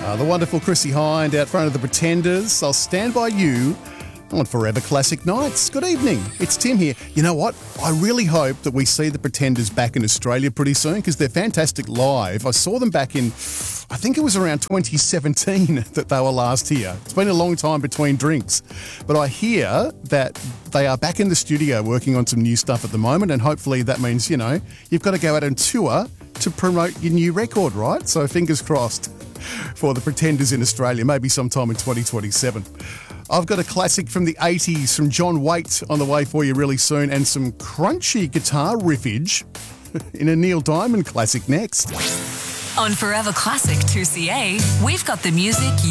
The wonderful Chrissie Hynde out front of the Pretenders. I'll stand by you on Forever Classic Nights. Good evening. It's Tim here. You know what? I really hope that we see the Pretenders back in Australia pretty soon because they're fantastic live. I saw them back in, I think it was around 2017 that they were last here. It's been a long time between drinks. But I hear that they are back in the studio working on some new stuff at the moment, and hopefully that means, you know, you've got to go out and tour to promote your new record, right? So fingers crossed for the Pretenders in Australia, maybe sometime in 2027. I've got a classic from the 80s from John Waite on the way for you really soon, and some crunchy guitar riffage in a Neil Diamond classic next. On Forever Classic 2CA, we've got the music